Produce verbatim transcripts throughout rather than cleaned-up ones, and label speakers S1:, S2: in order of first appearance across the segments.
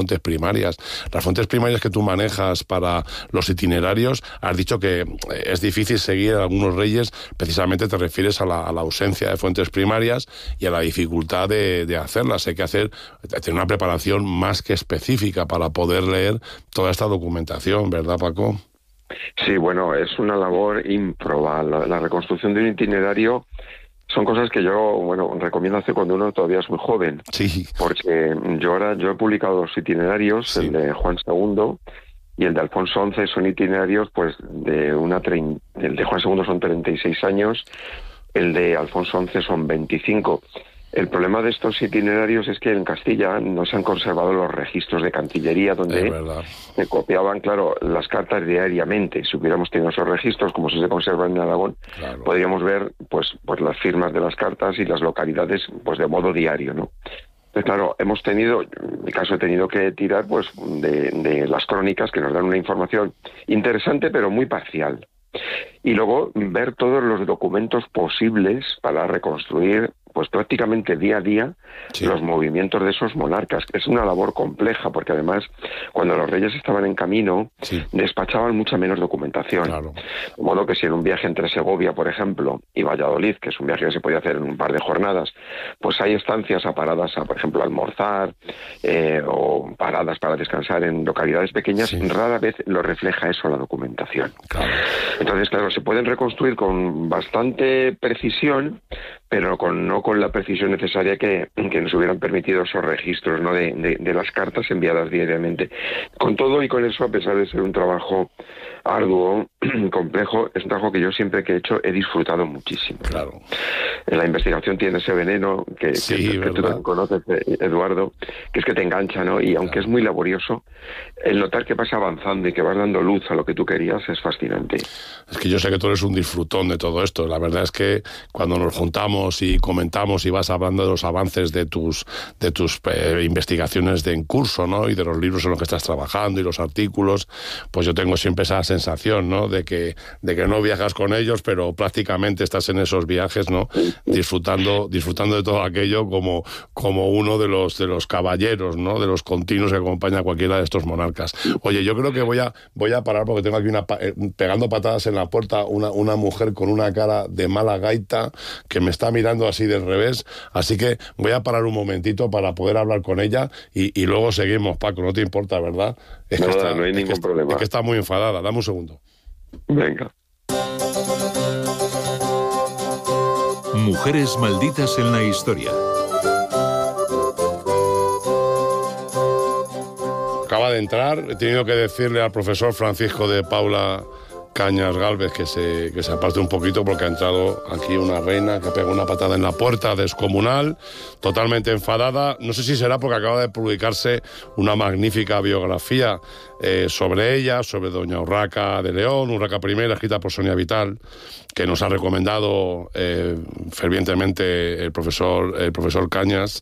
S1: fuentes primarias. Las fuentes primarias que tú manejas para los itinerarios, has dicho que es difícil seguir a algunos reyes, precisamente te refieres a la, a la ausencia de fuentes primarias y a la dificultad de, de hacerlas. Hay que hacer, tener una preparación más que específica para poder leer toda esta documentación, ¿verdad, Paco?
S2: Sí, bueno, es una labor improbable. La, la reconstrucción de un itinerario son cosas que yo, bueno, recomiendo hacer cuando uno todavía es muy joven.
S1: Sí.
S2: Porque yo ahora, yo he publicado dos itinerarios, sí. El de Juan segundo y el de Alfonso once, son itinerarios, pues, de una trein... el de Juan segundo son treinta y seis años, el de Alfonso once son veinticinco. El problema de estos itinerarios es que en Castilla no se han conservado los registros de Cancillería, donde se copiaban, claro, las cartas diariamente. Si hubiéramos tenido esos registros, como si se conservan en Aragón, claro, podríamos ver, pues, pues las firmas de las cartas y las localidades, pues, de modo diario, ¿no? Entonces, claro, hemos tenido, en mi caso he tenido que tirar, pues, de, de las crónicas, que nos dan una información interesante, pero muy parcial. Y luego ver todos los documentos posibles para reconstruir, pues, prácticamente día a día, sí, los movimientos de esos monarcas. Es una labor compleja, porque además, cuando los reyes estaban en camino, sí, despachaban mucha menos documentación. Claro. De modo que si en un viaje entre Segovia, por ejemplo, y Valladolid, que es un viaje que se podía hacer en un par de jornadas, pues hay estancias a paradas, a, por ejemplo, almorzar, eh, o paradas para descansar en localidades pequeñas, sí, rara vez lo refleja eso la documentación. Claro. Entonces, claro, se pueden reconstruir con bastante precisión, pero con, no con la precisión necesaria que, que nos hubieran permitido esos registros, ¿no?, de, de, de las cartas enviadas diariamente. Con todo y con eso, a pesar de ser un trabajo arduo, complejo, es un trabajo que yo siempre que he hecho he disfrutado muchísimo.
S1: Claro.
S2: La investigación tiene ese veneno que,
S1: sí,
S2: que, que tú también conoces, Eduardo, que es que te engancha, ¿no? Y aunque claro, es muy laborioso, el notar que vas avanzando y que vas dando luz a lo que tú querías es fascinante.
S1: Es que yo sé que tú eres un disfrutón de todo esto. La verdad es que cuando nos juntamos y comentamos y vas hablando de los avances de tus de tus eh, investigaciones de en curso, ¿no?, y de los libros en los que estás trabajando y los artículos, pues yo tengo siempre esa sensación, ¿no?, de que de que no viajas con ellos, pero prácticamente estás en esos viajes, ¿no?, disfrutando disfrutando de todo aquello como como uno de los de los caballeros, ¿no?, de los continuos que acompaña a cualquiera de estos monarcas. Oye, yo creo que voy a voy a parar porque tengo aquí una eh, pegando patadas en la puerta una una mujer con una cara de mala gaita que me está mirando así del revés, así que voy a parar un momentito para poder hablar con ella y, y luego seguimos, Paco, no te importa, ¿verdad? Es
S2: Nada,
S1: que está,
S2: no hay
S1: es
S2: ningún
S1: que
S2: problema.
S1: Está, es que está muy enfadada, dame un segundo.
S2: Venga.
S3: Mujeres malditas en la historia.
S1: Acaba de entrar, he tenido que decirle al profesor Francisco de Paula Cañas Gálvez que se, que se aparte un poquito porque ha entrado aquí una reina que pega una patada en la puerta, descomunal, totalmente enfadada. No sé si será porque acaba de publicarse una magnífica biografía eh, sobre ella, sobre doña Urraca de León, Urraca primera, escrita por Sonia Vital, que nos ha recomendado eh, fervientemente el profesor, el profesor Cañas.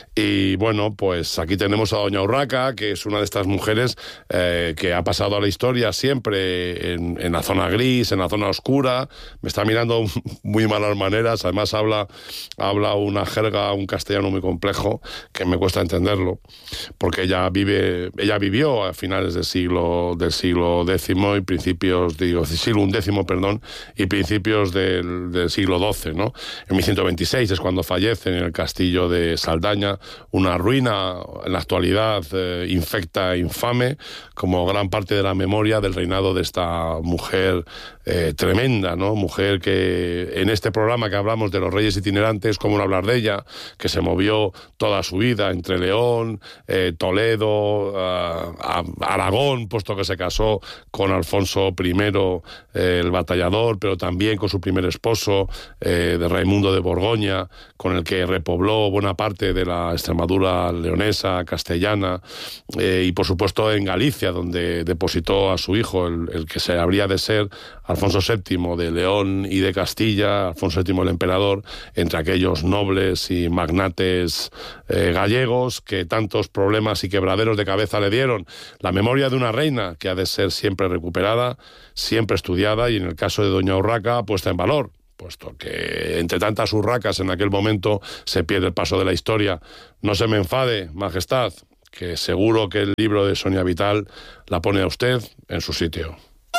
S1: Y bueno, pues aquí tenemos a doña Urraca, que es una de estas mujeres eh, que ha pasado a la historia siempre en, en la zona gris, en la zona oscura. Me está mirando muy malas maneras, además habla, habla una jerga, un castellano muy complejo, que me cuesta entenderlo, porque ella vive, ella vivió a finales del siglo, del siglo décimo y principios, digo, siglo undécimo, perdón, y principios del, del siglo doce, ¿no? En mil ciento veintiséis es cuando fallece en el castillo de Saldaña, una ruina en la actualidad eh, infecta, infame, como gran parte de la memoria del reinado de esta mujer eh, tremenda, ¿no? Mujer que en este programa que hablamos de los reyes itinerantes, como no hablar de ella, que se movió toda su vida entre León, eh, Toledo, uh, Aragón, puesto que se casó con Alfonso primero, eh, el batallador, pero también con su primer esposo, eh, de Raimundo de Borgoña, con el que repobló buena parte de la Extremadura leonesa, castellana, eh, y por supuesto en Galicia, donde depositó a su hijo, el, el que se habría de ser Alfonso séptimo de León y de Castilla, Alfonso séptimo el emperador, entre aquellos nobles y magnates eh, gallegos que tantos problemas y quebraderos de cabeza le dieron. La memoria de una reina que ha de ser siempre recuperada, siempre estudiada y en el caso de doña Urraca puesta en valor, puesto que entre tantas urracas en aquel momento se pierde el paso de la historia. No se me enfade, majestad, que seguro que el libro de Sonia Vital la pone a usted en su sitio.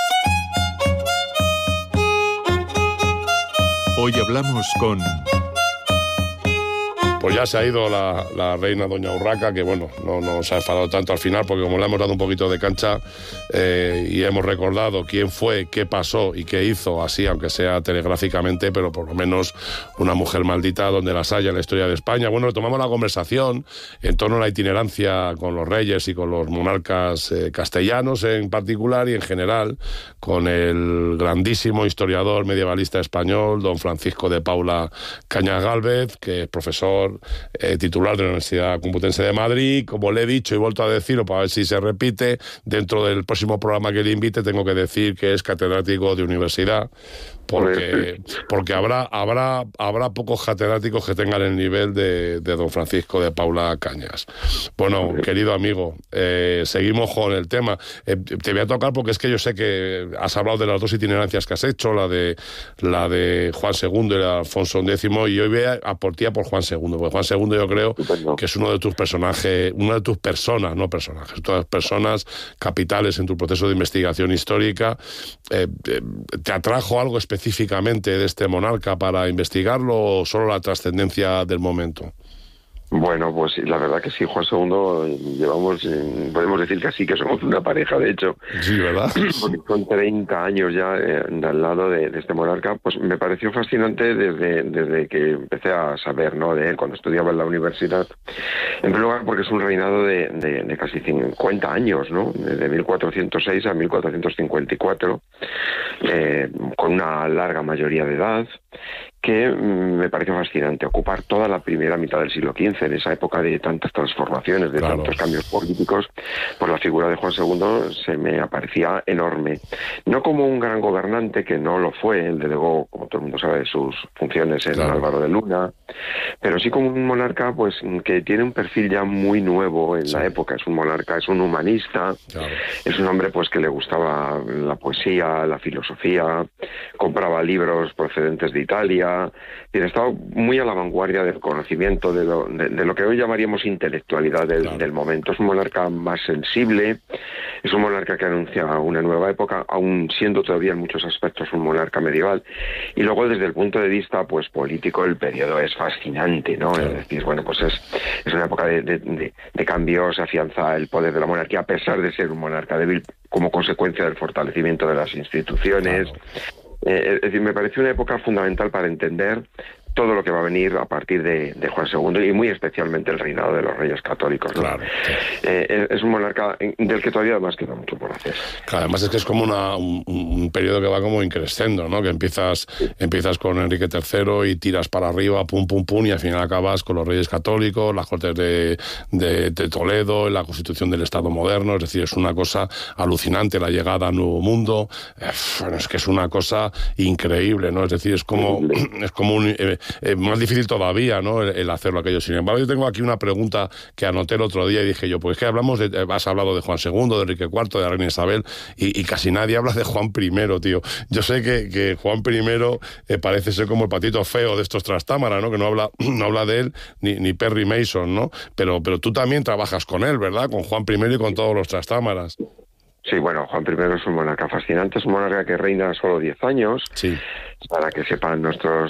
S3: Hoy hablamos con...
S1: Pues ya se ha ido la, la reina doña Urraca, que bueno, no nos ha enfadado tanto al final, porque como le hemos dado un poquito de cancha eh, y hemos recordado quién fue, qué pasó y qué hizo, así, aunque sea telegráficamente, pero por lo menos una mujer maldita donde las haya en la historia de España. Bueno, retomamos la conversación en torno a la itinerancia con los reyes y con los monarcas eh, castellanos en particular y en general con el grandísimo historiador medievalista español, don Francisco de Paula Cañas Gálvez, que es profesor Eh, titular de la Universidad Complutense de Madrid. Como le he dicho y vuelto a decirlo para ver si se repite, dentro del próximo programa que le invite tengo que decir que es catedrático de universidad, porque, porque habrá, habrá, habrá pocos catedráticos que tengan el nivel de, de don Francisco de Paula Cañas. Bueno, querido amigo, eh, seguimos con el tema. Eh, te voy a tocar porque es que yo sé que has hablado de las dos itinerancias que has hecho, la de, la de Juan segundo y la de Alfonso décimo, y hoy voy a, a por ti a por Juan segundo, porque Juan segundo yo creo que es uno de tus personajes, una de tus personas, no personajes, todas personas capitales en tu proceso de investigación histórica. Eh, eh, ¿Te atrajo algo específicamente de este monarca para investigarlo o solo la trascendencia del momento?
S2: Bueno, pues la verdad que sí, Juan segundo, llevamos, eh, podemos decir que sí, que somos una pareja, de hecho.
S1: Sí, ¿verdad?
S2: Porque son treinta años ya eh, al lado de, de este monarca. Pues me pareció fascinante desde, desde que empecé a saber, ¿no?, de él cuando estudiaba en la universidad. En primer lugar, porque es un reinado de, de, de casi cincuenta años, ¿no? De mil cuatrocientos seis a mil cuatrocientos cincuenta y cuatro, eh, con una larga mayoría de edad, que me pareció fascinante, ocupar toda la primera mitad del siglo quince, en esa época de tantas transformaciones, de claro. tantos cambios políticos. Pues la figura de Juan segundo se me aparecía enorme. No como un gran gobernante, que no lo fue, él delegó, como todo el mundo sabe, sus funciones en claro. Álvaro de Luna, pero sí como un monarca pues que tiene un perfil ya muy nuevo en sí. la época. Es un monarca, es un humanista, claro. es un hombre pues que le gustaba la poesía, la filosofía, compraba libros procedentes de Italia, y ha estado muy a la vanguardia del conocimiento de lo, de, de lo que hoy llamaríamos intelectualidad del, claro. del momento. Es un monarca más sensible, es un monarca que anuncia una nueva época, aun siendo todavía en muchos aspectos un monarca medieval. Y luego, desde el punto de vista pues político, el periodo es fascinante, ¿no? Claro. Es decir, bueno, pues es, es una época de, de, de, de cambios, se afianza el poder de la monarquía, a pesar de ser un monarca débil, como consecuencia del fortalecimiento de las instituciones. Claro. Eh, es decir, me pareció una época fundamental para entender todo lo que va a venir a partir de, de Juan segundo y muy especialmente el reinado de los Reyes Católicos, ¿no? Claro. Eh, es un monarca del que todavía además queda mucho por hacer.
S1: Claro, además es que es como una, un, un periodo que va como increscendo, ¿no? Que empiezas sí. empiezas con Enrique tercero y tiras para arriba, pum, pum, pum, y al final acabas con los Reyes Católicos, las Cortes de, de, de Toledo, la constitución del Estado moderno. Es decir, es una cosa alucinante la llegada al Nuevo Mundo. Eh, bueno, es que es una cosa increíble, ¿no? Es decir, es como, sí. es como un... Eh, Eh, más difícil todavía, ¿no?, el, el hacerlo aquello. Sin embargo, yo tengo aquí una pregunta que anoté el otro día y dije yo, pues es que hablamos de, has hablado de Juan segundo, de Enrique cuarto, de la reina Isabel, y, y casi nadie habla de Juan primero, tío. Yo sé que, que Juan primero eh, parece ser como el patito feo de estos Trastámara, ¿no?, que no habla, no habla de él ni, ni Perry Mason, ¿no? Pero, pero tú también trabajas con él, ¿verdad?, con Juan primero y con todos los Trastámaras.
S2: Sí, bueno, Juan primero es un monarca fascinante, es un monarca que reina solo diez años. Sí. Para que sepan nuestros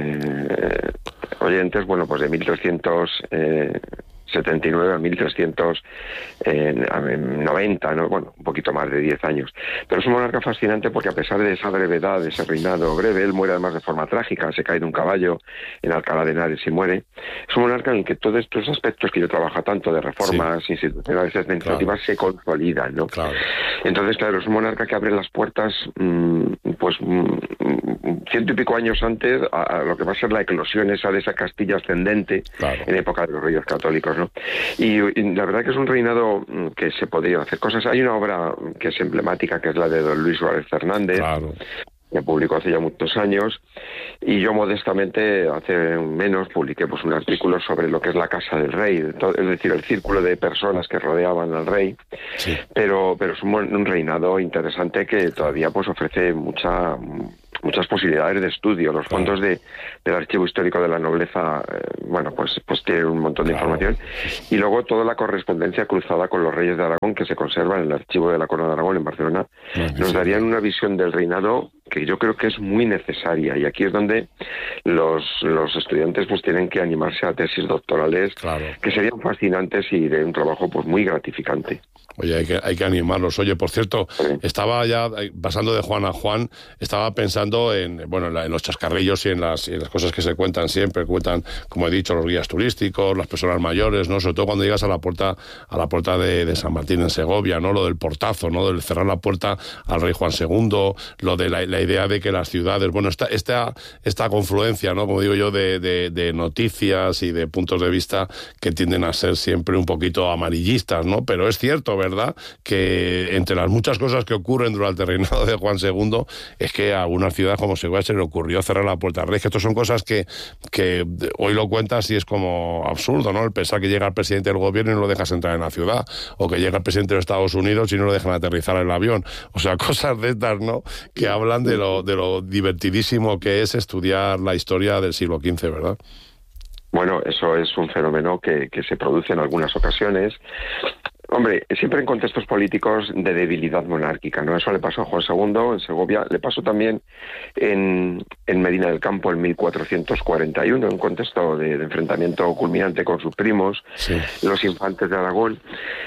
S2: eh, oyentes, bueno, pues de mil trescientos setenta y nueve a mil trescientos noventa, ¿no? Bueno, un poquito más de diez años. Pero es un monarca fascinante porque, a pesar de esa brevedad, de ese reinado breve, él muere además de forma trágica, se cae de un caballo en Alcalá de Henares y muere. Es un monarca en el que todos estos aspectos que yo trabajo tanto de reformas sí. institucionales y administrativas claro. se consolidan, ¿no? Claro. Entonces, claro, es un monarca que abre las puertas, mmm, pues, mmm, ciento y pico años antes a, a lo que va a ser la eclosión esa de esa Castilla ascendente claro. en época de los Reyes Católicos, ¿no? Y, y la verdad que es un reinado que se podría hacer cosas. Hay una obra que es emblemática, que es la de don Luis Suárez Fernández, claro. que publicó hace ya muchos años, y yo modestamente hace menos publiqué pues un artículo sobre lo que es la casa del rey, es decir, el círculo de personas que rodeaban al rey, sí. pero pero es un, un reinado interesante que todavía pues ofrece mucha muchas posibilidades de estudio. Los
S1: claro.
S2: fondos de, del Archivo Histórico de la Nobleza, eh, bueno, pues, pues tienen un montón de
S1: claro.
S2: información. Y luego toda la correspondencia cruzada con los reyes de Aragón que se conserva en el Archivo de la Corona de Aragón en Barcelona,
S1: Magnífico.
S2: nos darían una visión del reinado que yo creo que es muy necesaria, y aquí es donde los, los estudiantes pues tienen que animarse a tesis doctorales,
S1: claro.
S2: que serían fascinantes y de un trabajo pues muy gratificante.
S1: Oye, hay que, hay que animarlos. Oye, por cierto, sí. estaba ya pasando de Juan a Juan, estaba pensando en, bueno, en, la, en los chascarrillos y en, las, y en las cosas que se cuentan siempre, cuentan, como he dicho, los guías turísticos, las personas mayores, ¿no? Sobre todo cuando llegas a la puerta, a la puerta de, de San Martín en Segovia, ¿no? Lo del portazo, ¿no? Del cerrar la puerta al rey Juan segundo, lo de la, la idea de que las ciudades, bueno, esta, esta, esta confluencia, ¿no? Como digo yo, de, de, de noticias y de puntos de vista que tienden a ser siempre un poquito amarillistas, ¿no? Pero es cierto, ¿verdad?, que entre las muchas cosas que ocurren durante el reinado de Juan segundo es que a alguna ciudad como Segovia se le ocurrió cerrar la puerta al rey, que esto son cosas que, que hoy lo cuentas y es como absurdo, ¿no? El pensar que llega el presidente del gobierno y no lo dejas entrar en la ciudad, o que llega el presidente de Estados Unidos y no lo dejan aterrizar el avión, o sea, cosas de estas, ¿no?, que hablan de lo, de lo divertidísimo que es estudiar la historia del siglo quince, ¿verdad?
S2: Bueno, eso es un fenómeno que, que se produce en algunas ocasiones. Hombre, siempre en contextos políticos de debilidad monárquica, ¿no? Eso le pasó a Juan segundo en Segovia, le pasó también en, en Medina del Campo en mil cuatrocientos cuarenta y uno, en un contexto de, de enfrentamiento culminante con sus primos, sí. los infantes de Aragón,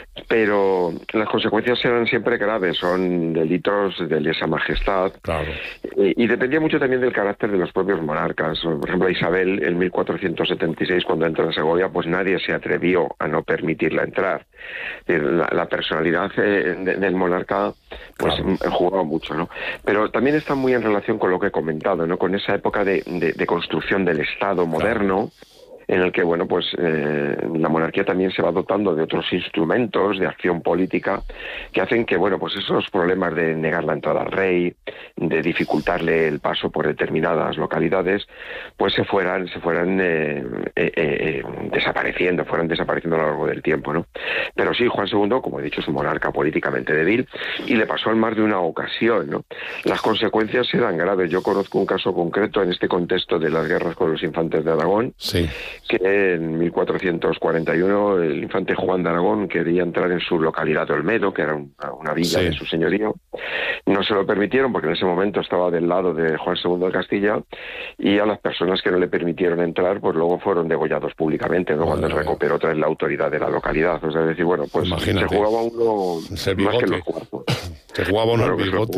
S2: pero las consecuencias eran siempre graves, son delitos de lesa majestad,
S1: claro.
S2: y, y dependía mucho también del carácter de los propios monarcas. Por ejemplo, Isabel, en mil cuatrocientos setenta y seis, cuando entra en Segovia, pues nadie se atrevió a no permitirla entrar. La, la personalidad eh, de, del monarca pues claro. jugaba mucho, ¿no? Pero también está muy en relación con lo que he comentado, ¿no? Con esa época de, de, de construcción del Estado moderno, claro. en el que, bueno, pues eh, la monarquía también se va dotando de otros instrumentos de acción política que hacen que, bueno, pues esos problemas de negar la entrada al rey, de dificultarle el paso por determinadas localidades, pues se fueran, se fueran eh, eh, eh, desapareciendo, fueran desapareciendo a lo largo del tiempo, ¿no? Pero sí, Juan segundo, como he dicho, es un monarca políticamente débil y le pasó en más de una ocasión, ¿no? Las consecuencias eran graves. Yo conozco un caso concreto en este contexto de las guerras con los infantes de Aragón,
S1: sí.
S2: que en mil cuatrocientos cuarenta y uno el infante Juan de Aragón quería entrar en su localidad de Olmedo, que era una, una villa sí. de su señorío. No se lo permitieron porque en ese momento estaba del lado de Juan segundo de Castilla, y a las personas que no le permitieron entrar, pues luego fueron degollados públicamente, ¿no? Cuando recuperó otra vez la autoridad de la localidad. O sea, es decir, bueno, pues
S1: imagínate.
S2: Se jugaba uno más que los cuartos.
S1: Se jugaba uno
S2: claro
S1: el bigote.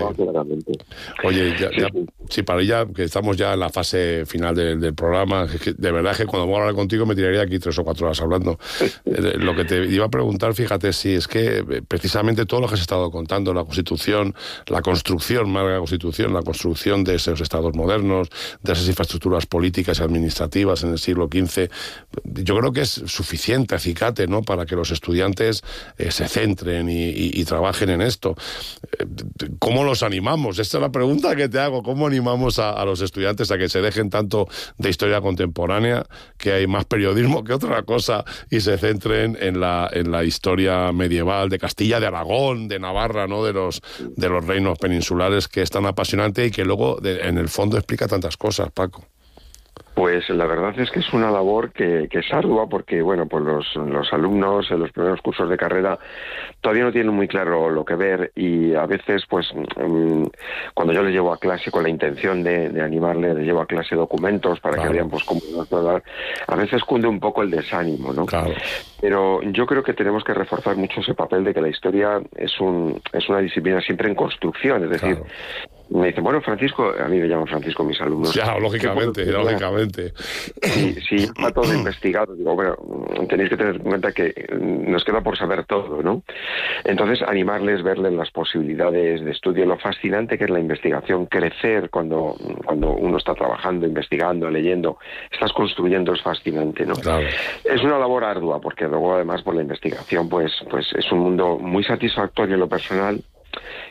S1: Oye, ya,
S2: sí,
S1: ya,
S2: sí.
S1: sí, para ya que estamos ya en la fase final del, del programa, que de verdad que cuando voy a hablar contigo me tiraría aquí tres o cuatro horas hablando. Lo que te iba a preguntar, fíjate, si es que precisamente todo lo que has estado contando, la Constitución, la construcción, más que la Constitución, la construcción de esos estados modernos, de esas infraestructuras políticas y administrativas en el siglo quince, yo creo que es suficiente, acicate, ¿no?, para que los estudiantes eh, se centren y, y, y trabajen en esto. ¿Cómo los animamos? Esta es la pregunta que te hago. ¿Cómo animamos a, a los estudiantes a que se dejen tanto de historia contemporánea, que hay más periodismo que otra cosa, y se centren en la, en la historia medieval de Castilla, de Aragón, de Navarra, ¿no?, de los, de los reinos peninsulares, que es tan apasionante y que luego de, en el fondo explica tantas cosas, Paco?
S2: Pues la verdad es que es una labor que, que es ardua porque, bueno, pues los, los alumnos en los primeros cursos de carrera todavía no tienen muy claro lo que ver, y a veces, pues, mmm, cuando yo les llevo a clase con la intención de, de animarles, les llevo a clase documentos para claro. que vean, pues, cómo hablar, a veces cunde un poco el desánimo, ¿no?
S1: Claro.
S2: Pero yo creo que tenemos que reforzar mucho ese papel de que la historia es un es una disciplina siempre en construcción, es decir, claro. me dicen, bueno, Francisco, a mí me llaman Francisco mis alumnos.
S1: Ya, lógicamente, lógicamente.
S2: Si, si está todo investigado, digo, bueno, tenéis que tener en cuenta que nos queda por saber todo, ¿no? Entonces, animarles, verles las posibilidades de estudio, lo fascinante que es la investigación, crecer cuando, cuando uno está trabajando, investigando, leyendo, estás construyendo, es fascinante, ¿no?
S1: Claro.
S2: Es una labor ardua, porque luego, además, por la investigación, pues, pues es un mundo muy satisfactorio en lo personal,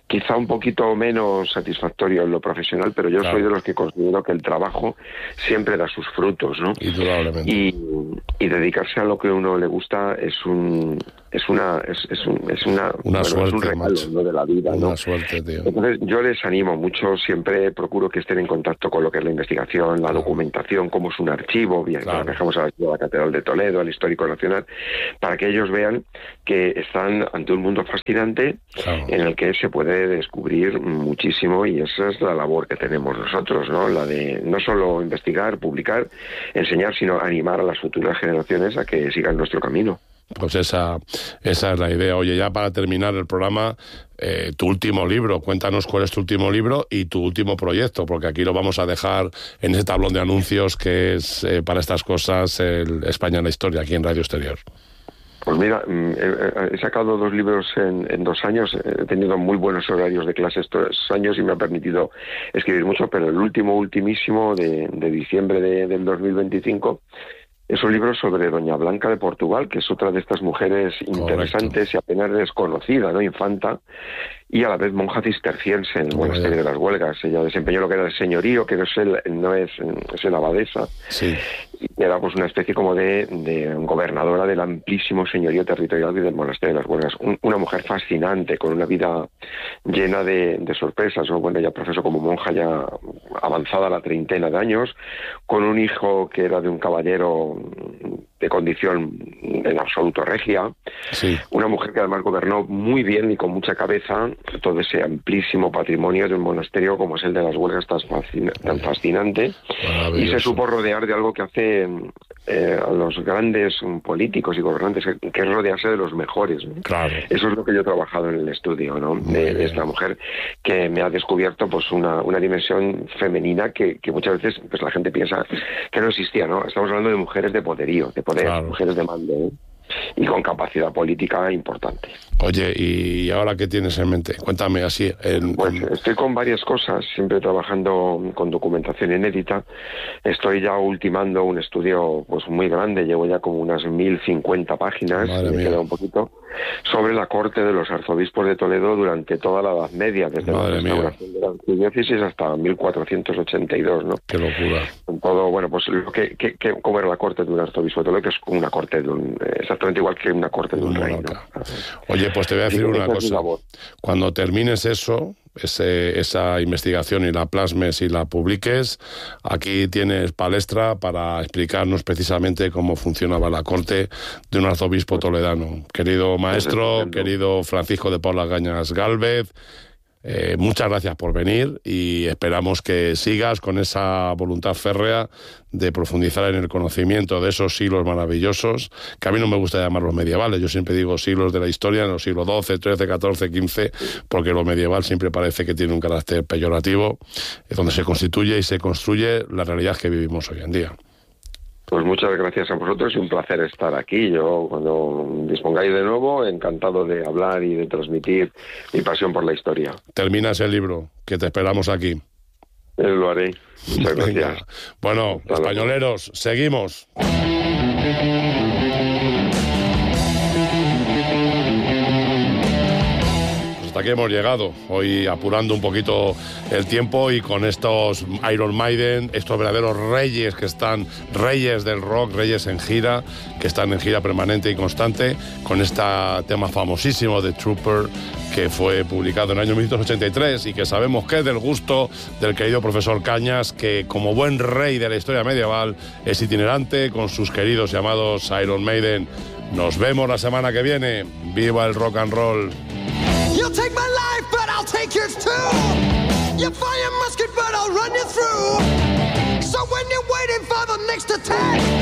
S2: quizá un poquito menos satisfactorio en lo profesional, pero yo claro. soy de los que considero que el trabajo siempre da sus frutos, ¿no?
S1: Indudablemente.
S2: Y, y dedicarse a lo que a uno le gusta es un es una es, es, un, es una,
S1: una
S2: bueno,
S1: suerte,
S2: es un regalo, ¿no? de la vida,
S1: una
S2: ¿no?
S1: suerte, tío.
S2: Entonces yo les animo mucho, siempre procuro que estén en contacto con lo que es la investigación, la claro. documentación, cómo es un archivo, bien, claro. dejamos a la Catedral de Toledo, al Histórico Nacional, para que ellos vean que están ante un mundo fascinante claro. en el que se puede descubrir muchísimo, y esa es la labor que tenemos nosotros, ¿no? La de no solo investigar, publicar, enseñar, sino animar a las futuras generaciones a que sigan nuestro camino.
S1: Pues esa, esa es la idea. Oye, ya para terminar el programa, eh, tu último libro, cuéntanos cuál es tu último libro y tu último proyecto, porque aquí lo vamos a dejar en ese tablón de anuncios que es eh, para estas cosas el España en la Historia, aquí en Radio Exterior.
S2: Pues mira, he sacado dos libros en, en dos años, he tenido muy buenos horarios de clase estos años y me ha permitido escribir mucho, pero el último, ultimísimo de, de diciembre de, del dos mil veinticinco es un libro sobre Doña Blanca de Portugal, que es otra de estas mujeres interesantes Correcto. Y apenas desconocida, ¿no? Infanta, y a la vez monja cisterciense en el monasterio de las Huelgas. Ella desempeñó lo que era el señorío, que no es el, no es, es el abadesa.
S1: Sí.
S2: Y era pues una especie como de, de gobernadora del amplísimo señorío territorial del monasterio de las Huelgas. Un, una mujer fascinante, con una vida llena de, de sorpresas, ¿no? Bueno, ella profesó como monja ya avanzada a la treintena de años, con un hijo que era de un caballero de condición en absoluto regia, sí. Una mujer que además gobernó muy bien y con mucha cabeza todo ese amplísimo patrimonio de un monasterio como es el de las Huelgas, tan, fascin tan fascinante, y se supo rodear de algo que hace eh, a los grandes políticos y gobernantes, que, que es rodearse de los mejores, ¿no?
S1: Claro.
S2: Eso es lo que yo he trabajado en el estudio, ¿no? De, de esta mujer que me ha descubierto pues una, una dimensión femenina que, que muchas veces pues la gente piensa que no existía, ¿no? Estamos hablando de mujeres de poderío, de poder, claro. mujeres de mando, ¿eh? Y con capacidad política importante.
S1: Oye, ¿y ahora qué tienes en mente? Cuéntame así. En,
S2: pues
S1: en...
S2: estoy con varias cosas, siempre trabajando con documentación inédita. Estoy ya ultimando un estudio pues muy grande, llevo ya como unas mil cincuenta páginas,
S1: Madre
S2: me
S1: mía.
S2: queda un poquito, sobre la corte de los arzobispos de Toledo durante toda la Edad Media, desde
S1: Madre
S2: la restauración
S1: mía.
S2: de la archidiócesis hasta mil cuatrocientos ochenta y dos, ¿no?
S1: Qué locura.
S2: Con todo, bueno, pues lo que, que, que cómo era la corte de un arzobispo de Toledo, que es una corte de un, exactamente igual que una corte de un rey, ¿no?
S1: Oye, pues te voy a decir
S2: sí,
S1: una cosa. Cuando termines eso, ese, esa investigación y la plasmes y la publiques, aquí tienes palestra para explicarnos precisamente cómo funcionaba la corte de un arzobispo toledano. Querido maestro, querido Francisco de Paula Cañas Gálvez, Eh, muchas gracias por venir y esperamos que sigas con esa voluntad férrea de profundizar en el conocimiento de esos siglos maravillosos, que a mí no me gusta llamarlos medievales, yo siempre digo siglos de la historia, en los siglos doce, trece, catorce, quince, porque lo medieval siempre parece que tiene un carácter peyorativo, es donde se constituye y se construye la realidad que vivimos hoy en día.
S2: Pues muchas gracias a vosotros y un placer estar aquí. Yo, cuando dispongáis de nuevo, encantado de hablar y de transmitir mi pasión por la historia.
S1: Terminas el libro, que te esperamos aquí.
S2: Eh, lo haré. Muchas gracias.
S1: Venga. Bueno, hasta españoleros, luego. Seguimos. Hasta aquí hemos llegado, hoy apurando un poquito el tiempo y con estos Iron Maiden, estos verdaderos reyes que están, reyes del rock, reyes en gira, que están en gira permanente y constante, con este tema famosísimo de Trooper, que fue publicado en el año mil novecientos ochenta y tres y que sabemos que es del gusto del querido profesor Cañas, que como buen rey de la historia medieval es itinerante con sus queridos llamados Iron Maiden. Nos vemos la semana que viene. ¡Viva el rock and roll!
S4: You'll take my life, but I'll take yours too. You fire musket, but I'll run you through. So when you're waiting for the next attack,